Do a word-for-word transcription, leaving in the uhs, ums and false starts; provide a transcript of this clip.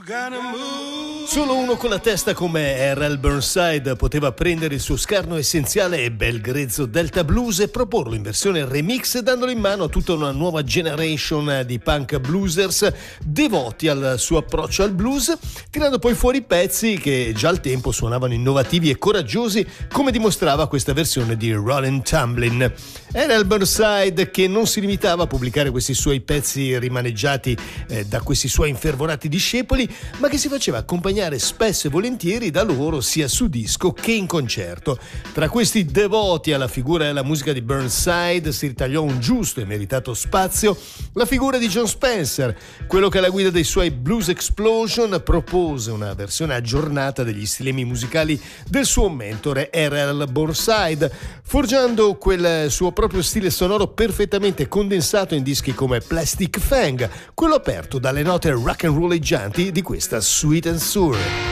Solo uno con la testa come R L Burnside poteva prendere il suo scarno essenziale e bel grezzo Delta Blues e proporlo in versione remix, dandolo in mano a tutta una nuova generation di punk bluesers devoti al suo approccio al blues, tirando poi fuori pezzi che già al tempo suonavano innovativi e coraggiosi, come dimostrava questa versione di Rollin' Tumblin'. R L Burnside, che non si limitava a pubblicare questi suoi pezzi rimaneggiati eh, da questi suoi infervorati discepoli, ma che si faceva accompagnare spesso e volentieri da loro sia su disco che in concerto. Tra questi devoti alla figura e alla musica di Burnside si ritagliò un giusto e meritato spazio la figura di Jon Spencer, quello che alla guida dei suoi Blues Explosion propose una versione aggiornata degli stilemi musicali del suo mentore R L Burnside, forgiando quel suo proprio stile sonoro perfettamente condensato in dischi come Plastic Fang, quello aperto dalle note rock and rolleggianti di questa Sweet and Sour.